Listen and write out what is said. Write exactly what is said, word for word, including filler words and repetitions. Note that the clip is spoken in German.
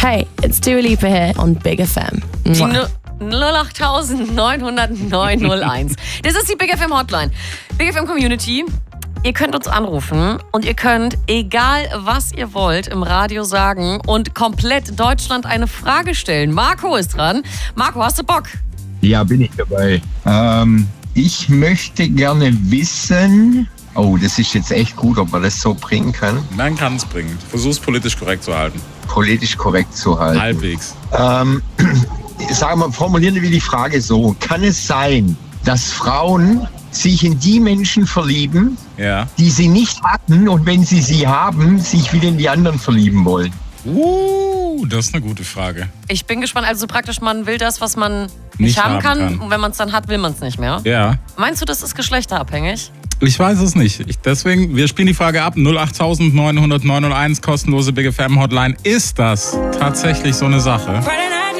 Hey, it's Dua Lipa here on Big F M. Die null acht neun null null neun null eins. Das ist die Big F M Hotline. Big F M Community. Ihr könnt uns anrufen und ihr könnt, egal was ihr wollt, im Radio sagen und komplett Deutschland eine Frage stellen. Marco ist dran. Marco, hast du Bock? Ja, bin ich dabei. Ähm, ich möchte gerne wissen... Oh, das ist jetzt echt gut, ob man das so bringen kann. Man kann es bringen. Versuch's politisch korrekt zu halten. Politisch korrekt zu halten. Halbwegs. Ähm, sagen wir, formulieren wir die Frage so. Kann es sein, dass Frauen sich in die Menschen verlieben, ja, die sie nicht hatten und wenn sie sie haben, sich wieder in die anderen verlieben wollen? Uh, das ist eine gute Frage. Ich bin gespannt. Also praktisch, man will das, was man nicht, Nicht haben haben kann. kann. Und wenn man es dann hat, will man es nicht mehr. Ja. Meinst du, das ist geschlechterabhängig? Ich weiß es nicht. Ich, deswegen, wir spielen die Frage ab. null acht neun null null neun null eins, kostenlose Big F M Hotline. Ist das tatsächlich so eine Sache?